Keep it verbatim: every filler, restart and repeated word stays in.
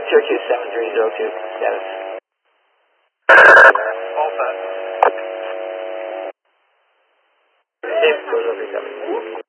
Syracuse seven three zero two, status. All set. Dave goes over seven.